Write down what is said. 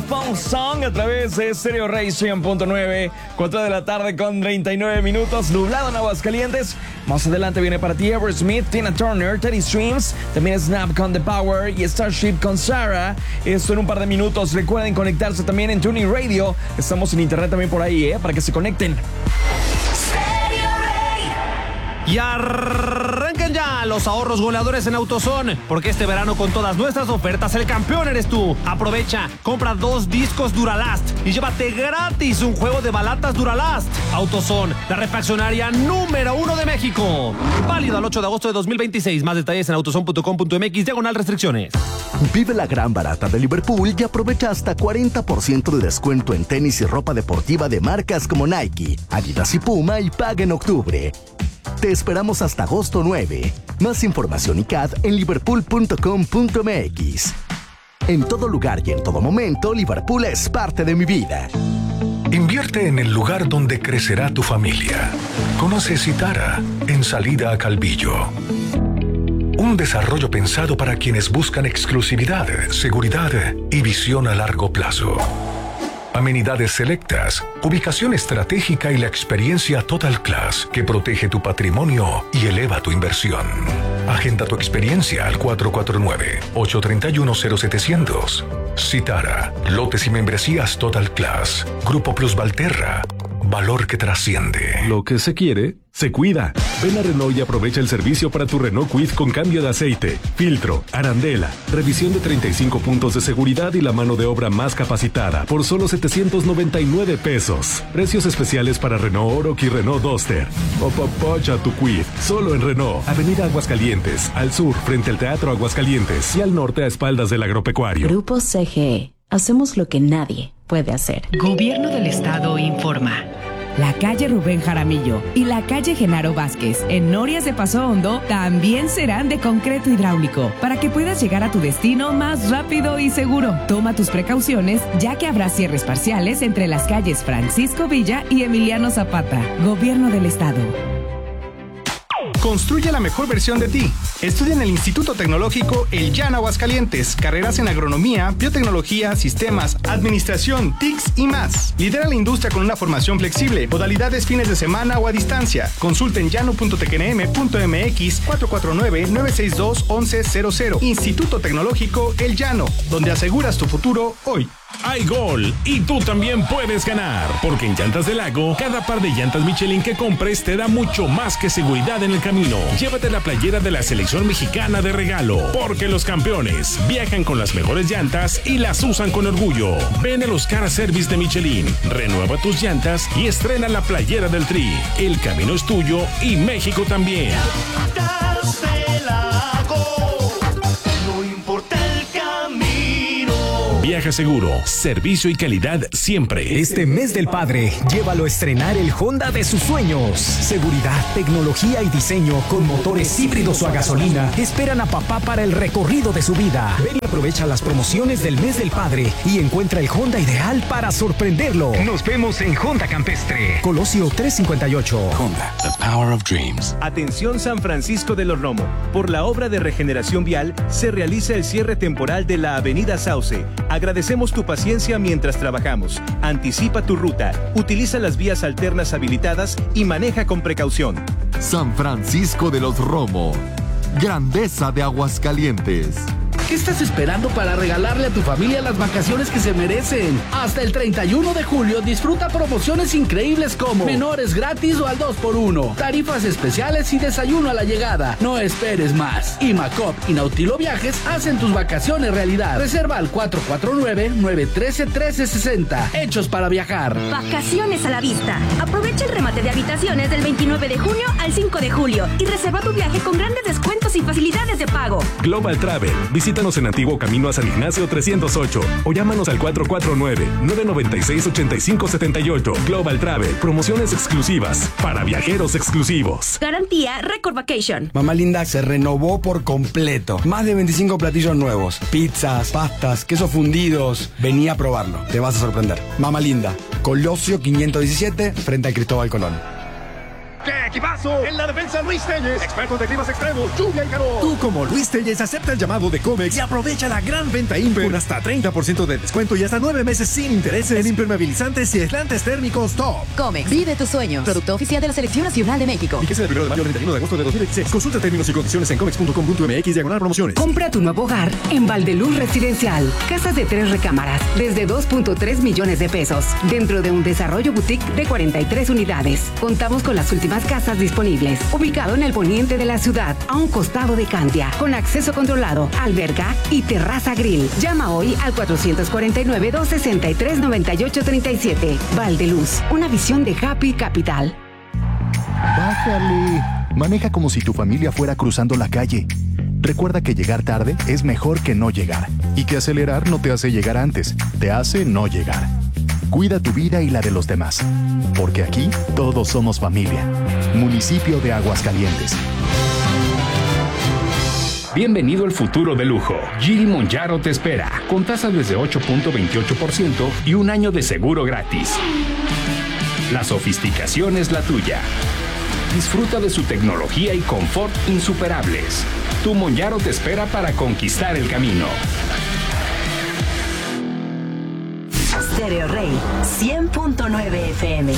Punk Song a través de Stereo Rey 100.9, 4 de la tarde con 39 minutos, nublado en Aguascalientes. Más adelante viene para ti Aerosmith, Tina Turner, Teddy Swims, también Snap con The Power y Starship con Sarah. Esto en un par de minutos. Recuerden conectarse también en Tuning Radio. Estamos en internet también por ahí, para que se conecten. Y arrancan ya los ahorros goleadores en AutoZone, porque este verano con todas nuestras ofertas el campeón eres tú. Aprovecha, compra 2 discos Duralast y llévate gratis un juego de balatas Duralast. AutoZone, la refaccionaria número 1 de México. Válido al 8 de agosto de 2026. Más detalles en autozone.com.mx/restricciones. Vive la gran barata de Liverpool y aprovecha hasta 40% de descuento en tenis y ropa deportiva de marcas como Nike, Adidas y Puma y paga en octubre. Te esperamos hasta agosto 9. Más información y CAD en liverpool.com.mx. En todo lugar y en todo momento, Liverpool es parte de mi vida. Invierte en el lugar donde crecerá tu familia. Conoce Citara, en salida a Calvillo. Un desarrollo pensado para quienes buscan exclusividad, seguridad y visión a largo plazo. Amenidades selectas, ubicación estratégica y la experiencia Total Class que protege tu patrimonio y eleva tu inversión. Agenda tu experiencia al 449-831-0700. Citara, lotes y membresías Total Class. Grupo Plus Valterra. Valor que trasciende. Lo que se quiere, se cuida. Ven a Renault y aprovecha el servicio para tu Renault Kwid con cambio de aceite, filtro, arandela, revisión de 35 puntos de seguridad y la mano de obra más capacitada por solo 799 pesos. Precios especiales para Renault Oroch y Renault Duster. Pocha tu Kwid, solo en Renault. Avenida Aguascalientes, al sur frente al Teatro Aguascalientes y al norte a espaldas del agropecuario. Grupo CGE. Hacemos lo que nadie puede hacer. Gobierno del Estado informa. La calle Rubén Jaramillo y la calle Genaro Vázquez en Norias de Paso Hondo también serán de concreto hidráulico para que puedas llegar a tu destino más rápido y seguro. Toma tus precauciones ya que habrá cierres parciales entre las calles Francisco Villa y Emiliano Zapata. Gobierno del Estado. Construye la mejor versión de ti. Estudia en el Instituto Tecnológico El Llano Aguascalientes. Carreras en agronomía, biotecnología, sistemas, administración, TICS y más. Lidera la industria con una formación flexible. Modalidades fines de semana o a distancia. Consulta en llano.tecnm.mx 449-962-1100. Instituto Tecnológico El Llano, donde aseguras tu futuro hoy. Hay gol y tú también puedes ganar, porque en Llantas del Lago, cada par de llantas Michelin que compres te da mucho más que seguridad en el camino. Llévate la playera de la selección mexicana de regalo, porque los campeones viajan con las mejores llantas y las usan con orgullo. Ven a los Car Service de Michelin, renueva tus llantas y estrena la playera del Tri. El camino es tuyo y México también. Llantas del Lago, no importa el camino. Viaja seguro, servicio y calidad siempre. Este mes del padre, llévalo a estrenar el Honda de sus sueños. Seguridad, tecnología y diseño con motores híbridos o a gasolina esperan a papá para el recorrido de su vida. Ven y aprovecha las promociones del mes del padre y encuentra el Honda ideal para sorprenderlo. Nos vemos en Honda Campestre, Colosio 358. Honda, the power of dreams. Atención San Francisco de los Romo. Por la obra de regeneración vial se realiza el cierre temporal de la Avenida Sauce. Agradecemos tu paciencia mientras trabajamos. Anticipa tu ruta, utiliza las vías alternas habilitadas y maneja con precaución. San Francisco de los Romo, grandeza de Aguascalientes. ¿Qué estás esperando para regalarle a tu familia las vacaciones que se merecen? Hasta el 31 de julio disfruta promociones increíbles como menores gratis o al 2x1, tarifas especiales y desayuno a la llegada. No esperes más. Imacop y Nautilo Viajes hacen tus vacaciones realidad. Reserva al 449-913-1360. Hechos para viajar. Vacaciones a la vista. Aprovecha el remate de habitaciones del 29 de junio al 5 de julio y reserva tu viaje con grandes descuentos y facilidades de pago. Global Travel. Visítanos en Antiguo Camino a San Ignacio 308 o llámanos al 449-996-8578. Global Travel, promociones exclusivas para viajeros exclusivos. Garantía Record Vacation. Mamá Linda se renovó por completo. Más de 25 platillos nuevos. Pizzas, pastas, quesos fundidos. Vení a probarlo. Te vas a sorprender. Mamá Linda, Colosio 517, frente a Cristóbal Colón. ¿Qué? ¿Qué pasa? cabezazo. En la defensa, Luis Telles, experto de climas extremos, lluvia y calor. Tú, como Luis Telles, acepta el llamado de Comex y aprovecha la gran venta Imper con hasta 30% de descuento y hasta 9 meses sin intereses en impermeabilizantes y aislantes térmicos Top. Comex, vive tus sueños. Producto oficial de la Selección Nacional de México. Fíjese del 1 de mayo al 31 de agosto de 2016. Consulta términos y condiciones en comex.com.mx/promociones. Compra tu nuevo hogar en Valdeluz Residencial. Casas de 3 recámaras desde 2.3 millones de pesos. Dentro de un desarrollo boutique de 43 unidades. Contamos con las últimas casas disponibles. Ubicado en el poniente de la ciudad, a un costado de Cantia. Con acceso controlado, alberca y terraza grill. Llama hoy al 449-263-9837. Valdeluz, una visión de Happy Capital. Bájale. Maneja como si tu familia fuera cruzando la calle. Recuerda que llegar tarde es mejor que no llegar. Y que acelerar no te hace llegar antes, te hace no llegar. Cuida tu vida y la de los demás. Porque aquí todos somos familia. Municipio de Aguascalientes. Bienvenido al futuro de lujo. Gili Monjaro te espera, con tasas desde 8.28% y un año de seguro gratis. La sofisticación es la tuya. Disfruta de su tecnología y confort insuperables. Tu Monjaro te espera para conquistar el camino. Stereo Rey 100.9 FM.